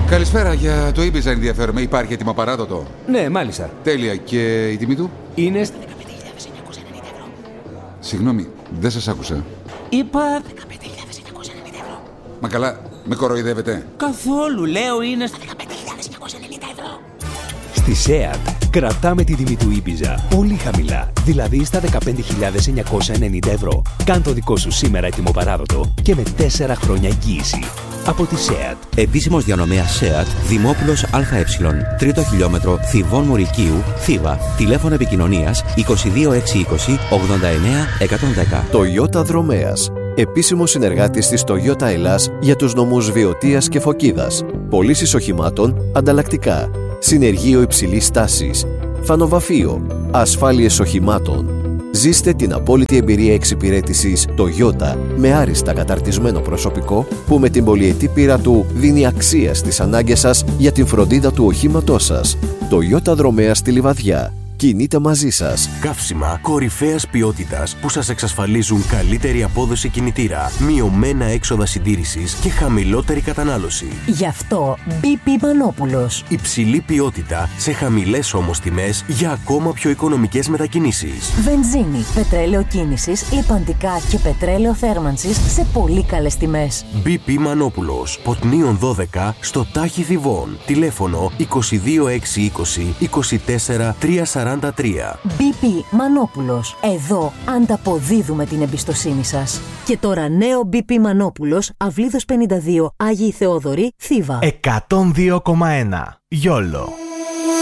Καλησπέρα, για το Ibiza ενδιαφέρομαι. Υπάρχει έτοιμο παράδοτο? Ναι, μάλιστα. Τέλεια. Και η τιμή του? Είναι στα 15.990 ευρώ. Συγγνώμη, δεν σας άκουσα. Είπα 15.990 ευρώ. Μα καλά, με κοροϊδεύετε? Καθόλου, λέω είναι στα 15.990 ευρώ. στη ΣΕΑΤ. Κρατάμε τη τιμή του Ibiza πολύ χαμηλά, δηλαδή στα 15.990 ευρώ. Κάν το δικό σου σήμερα έτοιμο παράδοτο και με 4 χρόνια εγγύηση. Από τη ΣΕΑΤ. Επίσημος διανομέας ΣΕΑΤ, Δημόπουλος ΑΕ, 3ο χιλιόμετρο, Θηβών Μουρικίου, Θήβα. Τηλέφωνο επικοινωνίας 22620 89 110. Toyota Δρομέας. Επίσημος συνεργάτης της Toyota Ελλάς για τους νομούς Βιωτίας και Φωκίδας. Πωλήσεις οχημάτων, ανταλλακτικά. Συνεργείο υψηλής τάσης. Φανοβαφείο. Ασφάλειες οχημάτων. Ζήστε την απόλυτη εμπειρία εξυπηρέτησης Toyota με άριστα καταρτισμένο προσωπικό που με την πολυετή πείρα του δίνει αξία στις ανάγκες σας για την φροντίδα του οχήματός σας. Toyota Δρομέα στη Λιβαδιά. Κινείται μαζί σας. Καύσιμα κορυφαίας ποιότητας που σας εξασφαλίζουν καλύτερη απόδοση κινητήρα, μειωμένα έξοδα συντήρησης και χαμηλότερη κατανάλωση. Γι' αυτό BP Μανόπουλος. Υψηλή ποιότητα σε χαμηλές όμως τιμές για ακόμα πιο οικονομικές μετακινήσεις. Βενζίνη, πετρέλαιο κίνησης, λιπαντικά και πετρέλαιο θέρμανσης σε πολύ καλές τιμές. BP Μανόπουλος, Ποτνίων 12, στο Τάχι Θηβών. Τηλέφωνο 22620 24 343. BP Μανόπουλος. Εδώ ανταποδίδουμε την εμπιστοσύνη σας. Και τώρα νέο BP Μανόπουλος, Αυλίδος 52, Άγιοι Θεόδωροι, Θήβα. 102,1. Γιόλο.